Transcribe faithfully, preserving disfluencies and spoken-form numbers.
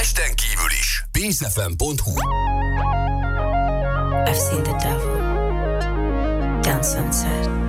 Pesten kívül is. pécefem pont hu. I've seen the devil down Sunset.